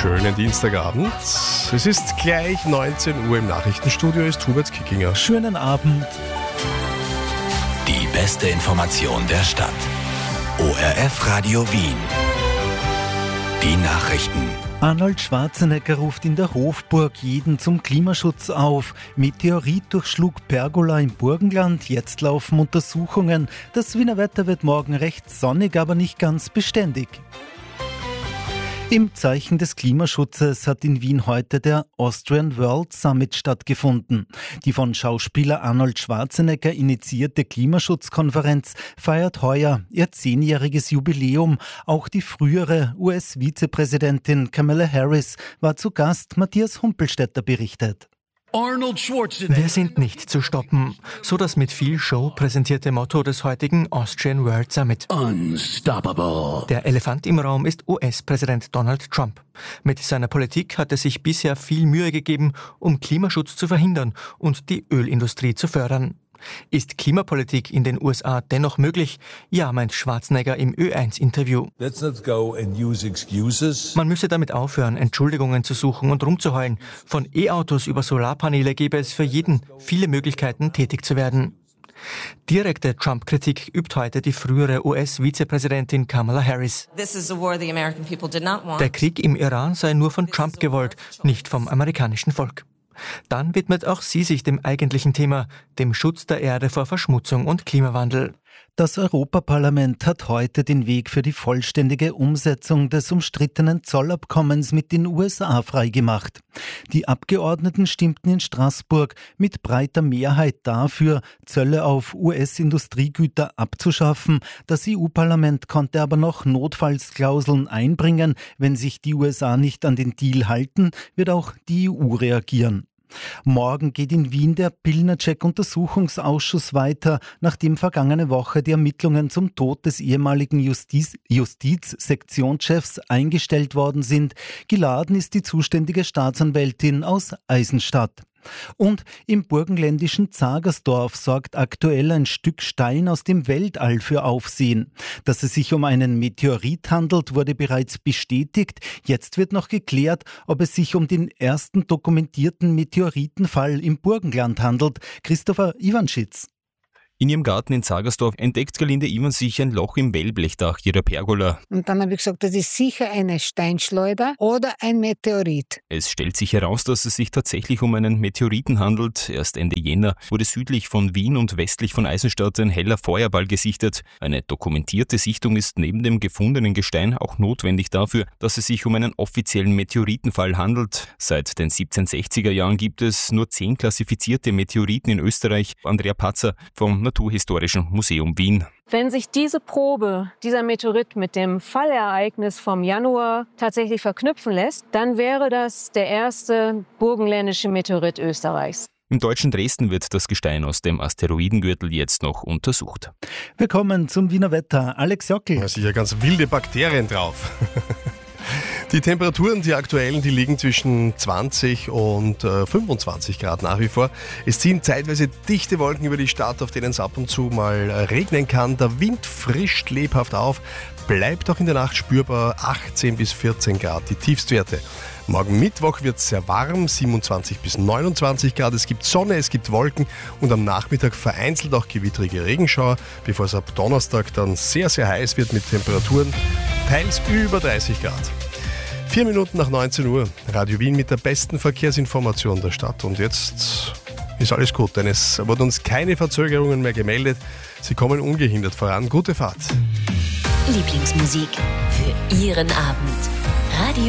Schönen Dienstagabend. Es ist gleich 19 Uhr. Im Nachrichtenstudio ist Hubert Kickinger. Schönen Abend. Die beste Information der Stadt. ORF Radio Wien. Die Nachrichten. Arnold Schwarzenegger ruft in der Hofburg jeden zum Klimaschutz auf. Meteorit durchschlug Pergola im Burgenland. Jetzt laufen Untersuchungen. Das Wiener Wetter wird morgen recht sonnig, aber nicht ganz beständig. Im Zeichen des Klimaschutzes hat in Wien heute der Austrian World Summit stattgefunden. Die von Schauspieler Arnold Schwarzenegger initiierte Klimaschutzkonferenz feiert heuer ihr 10-jähriges Jubiläum. Auch die frühere US-Vizepräsidentin Kamala Harris war zu Gast. Matthias Humpelstädter berichtet. Wir sind nicht zu stoppen. So das mit viel Show präsentierte Motto des heutigen Austrian World Summit. Unstoppable. Der Elefant im Raum ist US-Präsident Donald Trump. Mit seiner Politik hat er sich bisher viel Mühe gegeben, um Klimaschutz zu verhindern und die Ölindustrie zu fördern. Ist Klimapolitik in den USA dennoch möglich? Ja, meint Schwarzenegger im Ö1-Interview. Man müsse damit aufhören, Entschuldigungen zu suchen und rumzuheulen. Von E-Autos über Solarpaneele gäbe es für jeden viele Möglichkeiten, tätig zu werden. Direkte Trump-Kritik übt heute die frühere US-Vizepräsidentin Kamala Harris. Der Krieg im Iran sei nur von Trump gewollt, nicht vom amerikanischen Volk. Dann widmet auch sie sich dem eigentlichen Thema, dem Schutz der Erde vor Verschmutzung und Klimawandel. Das Europaparlament hat heute den Weg für die vollständige Umsetzung des umstrittenen Zollabkommens mit den USA freigemacht. Die Abgeordneten stimmten in Straßburg mit breiter Mehrheit dafür, Zölle auf US-Industriegüter abzuschaffen. Das EU-Parlament konnte aber noch Notfallsklauseln einbringen. Wenn sich die USA nicht an den Deal halten, wird auch die EU reagieren. Morgen geht in Wien der Pilnacek-Untersuchungsausschuss weiter, nachdem vergangene Woche die Ermittlungen zum Tod des ehemaligen Justizsektionschefs eingestellt worden sind. Geladen ist die zuständige Staatsanwältin aus Eisenstadt. Und im burgenländischen Zagersdorf sorgt aktuell ein Stück Stein aus dem Weltall für Aufsehen. Dass es sich um einen Meteorit handelt, wurde bereits bestätigt. Jetzt wird noch geklärt, ob es sich um den ersten dokumentierten Meteoritenfall im Burgenland handelt. Christopher Iwanschitz. In ihrem Garten in Zagersdorf entdeckt Galinde Iwans sich ein Loch im Wellblechdach ihrer Pergola. Und dann habe ich gesagt, das ist sicher eine Steinschleuder oder ein Meteorit. Es stellt sich heraus, dass es sich tatsächlich um einen Meteoriten handelt. Erst Ende Jänner wurde südlich von Wien und westlich von Eisenstadt ein heller Feuerball gesichtet. Eine dokumentierte Sichtung ist neben dem gefundenen Gestein auch notwendig dafür, dass es sich um einen offiziellen Meteoritenfall handelt. Seit den 1760er Jahren gibt es nur 10 klassifizierte Meteoriten in Österreich. Andrea Patzer vom Naturhistorischen Museum Wien. Wenn sich diese Probe, dieser Meteorit mit dem Fallereignis vom Januar tatsächlich verknüpfen lässt, dann wäre das der erste burgenländische Meteorit Österreichs. Im deutschen Dresden wird das Gestein aus dem Asteroidengürtel jetzt noch untersucht. Wir kommen zum Wiener Wetter. Alex Jockel. Da sind ja ganz wilde Bakterien drauf. Die Temperaturen, die aktuellen, die liegen zwischen 20 und 25 Grad nach wie vor. Es ziehen zeitweise dichte Wolken über die Stadt, auf denen es ab und zu mal regnen kann. Der Wind frischt lebhaft auf, bleibt auch in der Nacht spürbar, 18 bis 14 Grad, die Tiefstwerte. Morgen Mittwoch wird es sehr warm, 27 bis 29 Grad. Es gibt Sonne, es gibt Wolken und am Nachmittag vereinzelt auch gewittrige Regenschauer, bevor es ab Donnerstag dann sehr, sehr heiß wird mit Temperaturen teils über 30 Grad. 4 Minuten nach 19 Uhr, Radio Wien mit der besten Verkehrsinformation der Stadt. Und jetzt ist alles gut, denn es wurden uns keine Verzögerungen mehr gemeldet. Sie kommen ungehindert voran. Gute Fahrt. Lieblingsmusik für Ihren Abend. Radio